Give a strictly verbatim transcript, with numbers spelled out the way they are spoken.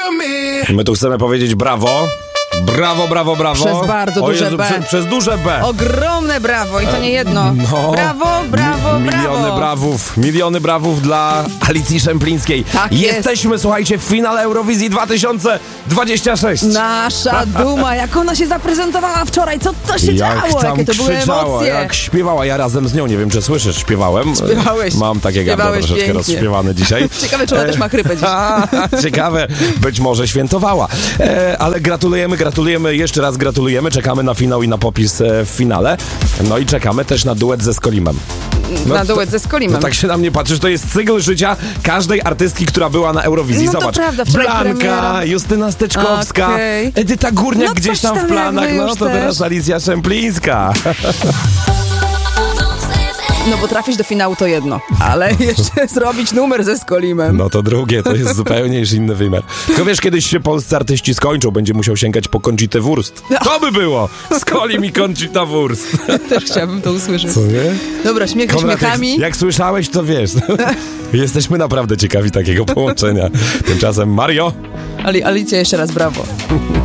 My tu chcemy powiedzieć brawo. Brawo, brawo, brawo. Przez bardzo o duże Jezu, B. Przez, przez duże B. Ogromne brawo i to nie jedno. No. Brawo, brawo, Mi- miliony brawo. brawów, miliony brawów dla Alicji Szemplińskiej. Tak jest. Jesteśmy, słuchajcie, w finale Eurowizji dwa tysiące dwudziestego szóstego. Nasza duma, jak ona się zaprezentowała wczoraj, co to się Jak działo, tam jakie to były krzyczała, emocje. jak śpiewała, ja razem z nią, nie wiem czy słyszysz, śpiewałem. Śpiewałeś. Mam takie gardło Śpiewałeś troszeczkę pięknie. rozśpiewane dzisiaj. Ciekawe, czy ona też ma chrypę dziś. A, ciekawe, być może świętowała. E, ale gratulujemy, gratulujemy, jeszcze raz gratulujemy. Czekamy na finał i na popis e, w finale. No i czekamy też na duet ze Skolimem. No Na duet ze Skolimem. No tak się na mnie patrzysz, to jest cykl życia każdej artystki, która była na Eurowizji. No to Zobacz, prawda, wczoraj Blanka, premiera. Justyna Steczkowska, Okej. Edyta Górniak No gdzieś coś tam w tam planach, jakby no już to też. teraz Alicja Szemplińska. No bo trafić do finału to jedno, ale jeszcze zrobić numer ze Skolimem. No to drugie, to jest zupełnie już inny wymiar. Tylko wiesz, kiedyś się polscy artyści skończą, będzie musiał sięgać po Conchitę Wurst. To by było! Skolim i Conchita Wurst. Też chciałabym to usłyszeć. Co nie? Dobra, śmiech Konrad, śmiechami. jak, jak słyszałeś, to wiesz. Jesteśmy naprawdę ciekawi takiego połączenia. Tymczasem Mario. Ali, Alicja, jeszcze raz brawo.